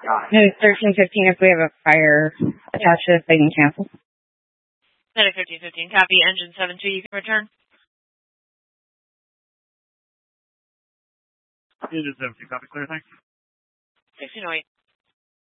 No, 1315 if we have a fire attached to it, they can cancel. Medic 1315, copy. Engine 72, you can return. Engine 72, copy. Clear, thanks. 1608.